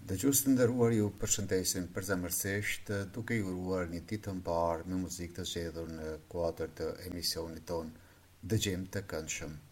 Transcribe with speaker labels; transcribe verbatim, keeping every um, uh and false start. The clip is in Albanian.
Speaker 1: Dhe gjusë të ndëruar ju përshëndesin përzemërsisht duke ju uruar një ditë të mbar me muzikë të zgjedhur në kuadër të emisionit ton Dëgjim të këndshëm.